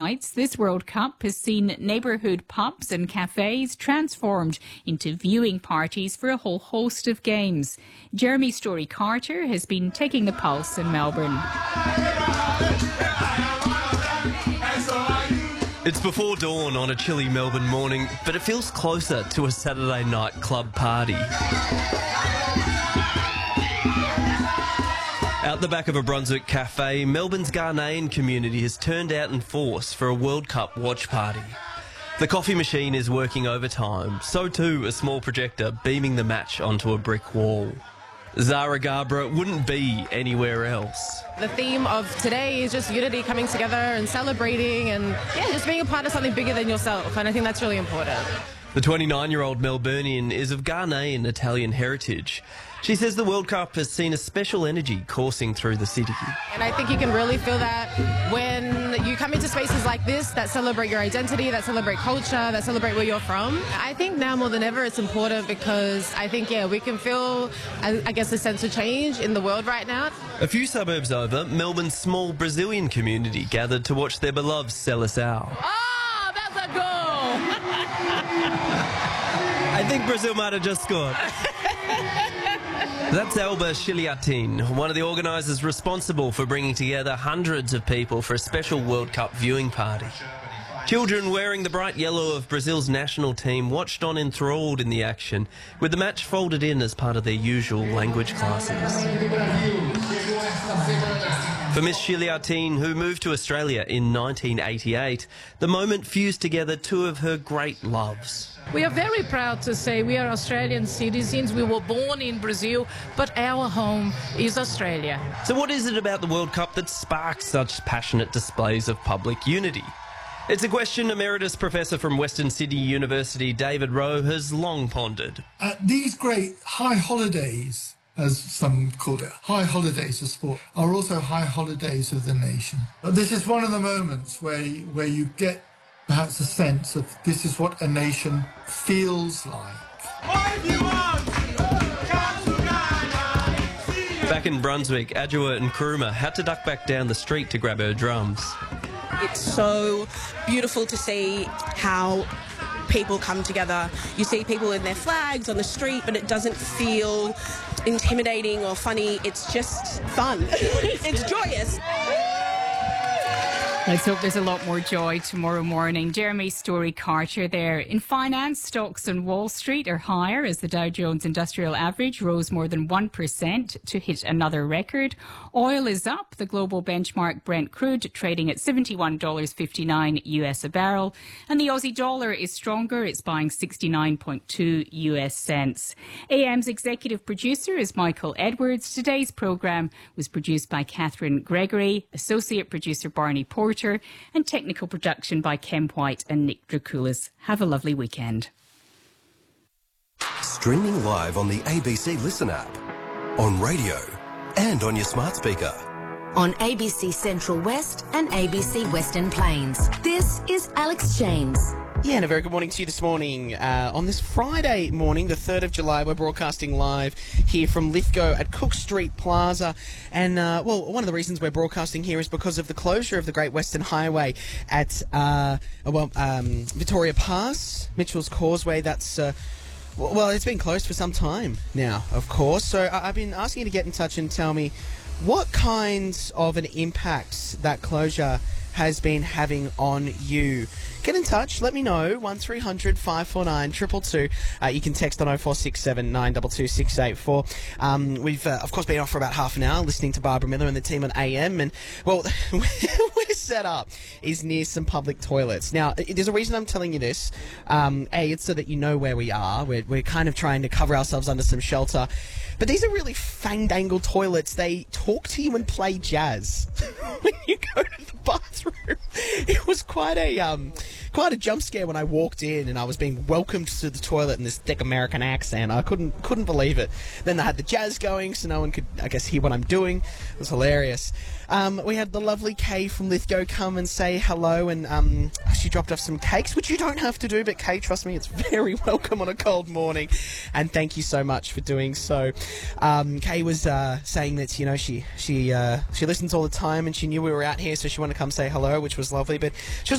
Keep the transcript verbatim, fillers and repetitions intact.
sides, this World Cup has seen neighbourhood pubs and cafes transformed into viewing parties for a whole host of games. Jeremy Story Carter has been taking the pulse in Melbourne. It's before dawn on a chilly Melbourne morning, but it feels closer to a Saturday night club party. Out the back of a Brunswick cafe, Melbourne's Ghanaian community has turned out in force for a World Cup watch party. The coffee machine is working overtime, so too a small projector beaming the match onto a brick wall. Zara Gabra wouldn't be anywhere else. The theme of today is just unity, coming together and celebrating and yeah, just being a part of something bigger than yourself, and I think that's really important. The twenty-nine-year-old Melburnian is of Ghanaian Italian heritage. She says the World Cup has seen a special energy coursing through the city. And I think you can really feel that when you come into spaces like this that celebrate your identity, that celebrate culture, that celebrate where you're from. I think now more than ever it's important because I think, yeah, we can feel, I guess, a sense of change in the world right now. A few suburbs over, Melbourne's small Brazilian community gathered to watch their beloved Seleção. Oh, that's a goal! I think Brazil might have just scored. That's Elba Chiliatin, one of the organisers responsible for bringing together hundreds of people for a special World Cup viewing party. Children wearing the bright yellow of Brazil's national team watched on enthralled in the action, with the match folded in as part of their usual language classes. For Miss Chiliatin, who moved to Australia in nineteen eighty-eight, the moment fused together two of her great loves. We are very proud to say we are Australian citizens. We were born in Brazil, but our home is Australia. So what is it about the World Cup that sparks such passionate displays of public unity? It's a question Emeritus Professor from Western Sydney University, David Rowe, has long pondered. Uh, these great high holidays, as some called it, high holidays of sport, are also high holidays of the nation. This is one of the moments where, where you get perhaps a sense of this is what a nation feels like. Back in Brunswick, Adjoa Nkrumah had to duck back down the street to grab her drums. It's so beautiful to see how people come together. You see people in their flags on the street, but it doesn't feel intimidating or funny. It's just fun. It's joyous. Let's hope there's a lot more joy tomorrow morning. Jeremy Story Carter there. In finance, stocks on Wall Street are higher as the Dow Jones Industrial Average rose more than one percent to hit another record. Oil is up. The global benchmark Brent crude trading at seventy-one dollars fifty-nine U S a barrel. And the Aussie dollar is stronger. It's buying sixty-nine point two U S cents. A M's executive producer is Michael Edwards. Today's programme was produced by Catherine Gregory, associate producer Barney Porter, and technical production by Kem White and Nick Dracoulis. Have a lovely weekend. Streaming live on the A B C Listen app, on radio and on your smart speaker. On A B C Central West and A B C Western Plains. This is Alex James. Yeah, and a very good morning to you this morning. Uh, on this Friday morning, the third of July, we're broadcasting live here from Lithgow at Cook Street Plaza. And, uh, well, one of the reasons we're broadcasting here is because of the closure of the Great Western Highway at, uh, well, um, Victoria Pass, Mitchell's Causeway. That's, uh, well, it's been closed for some time now, of course. So I've been asking you to get in touch and tell me what kinds of an impact that closure has been having on you. Get in touch, let me know, one three hundred five four nine two two two. Uh, you can text on oh four six seven nine two two six eight four. Um, we've, uh, of course, been off for about half an hour listening to Barbara Miller and the team on A M, and, well, we're set up is near some public toilets. Now, there's a reason I'm telling you this. Um, A, it's so that you know where we are. We're, we're kind of trying to cover ourselves under some shelter. But these are really fandangled toilets. They talk to you and play jazz when you go to the bathroom. It was quite a um, quite a jump scare when I walked in and I was being welcomed to the toilet in this thick American accent. I couldn't couldn't believe it. Then they had the jazz going, so no one could, I guess, hear what I'm doing. It was hilarious. Um, we had the lovely Kay from Lithgow come and say hello, and um, she dropped off some cakes, which you don't have to do, but Kay, trust me, it's very welcome on a cold morning, and thank you so much for doing so. Um, Kay was uh, saying that, you know, she she uh, she listens all the time, and she knew we were out here, so she wanted to come say hello, which was lovely, but she was